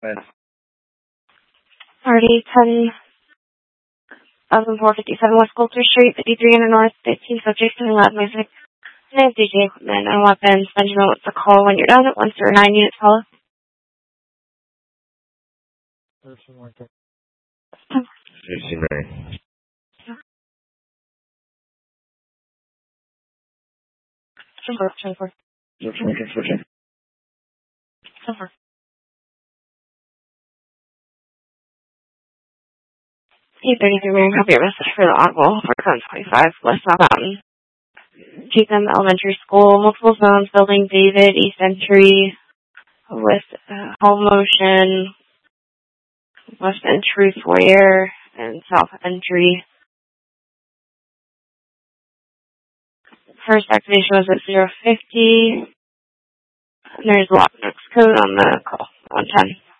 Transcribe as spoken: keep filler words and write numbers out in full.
Right. Party ten thousand four fifty-seven West Coulter Street, fifty-three hundred North, fifteen subjects and loud music. Name D J equipment and weapons. Benjamin, what's the call when you're done at one zero nine units follow? Stacy Mary. Number twenty-four. Number. eight thirty-three, Mary, copy your message for the audible for code twenty-five, West South Mountain. Cheatham Elementary School, multiple zones, building David, East Entry, with uh, home motion, West Entry foyer, and South Entry. First activation was at zero fifty. And there's lock next code on the call, one ten.